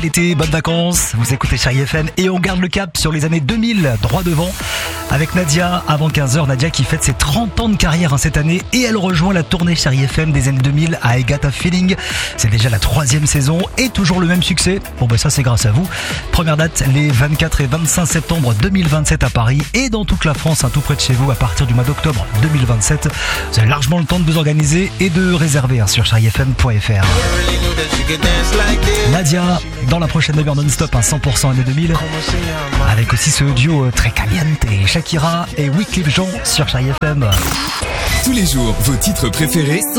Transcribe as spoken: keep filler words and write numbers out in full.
L'été, bonnes vacances, vous écoutez Chérie F M et on garde le cap sur les années deux mille, droit devant, avec Nadia avant quinze heures. Nadia qui fête ses trente ans de carrière hein, cette année et elle rejoint la tournée Chérie F M des années deux mille à I Got a Feeling. C'est déjà la troisième saison et toujours le même succès. Bon ben ça c'est grâce à vous. Première date les vingt-quatre et vingt-cinq septembre deux mille vingt-sept à Paris et dans toute la France, hein, tout près de chez vous à partir du mois d'octobre deux mille vingt-sept. Vous avez largement le temps de vous organiser et de réserver hein, sur chérie f m point f r. Nadia dans la prochaine heure non-stop, un cent pour cent années deux mille, avec aussi ce duo très caliente, Shakira et Wyclef Jean sur Chérie F M. Tous les jours, vos titres préférés sont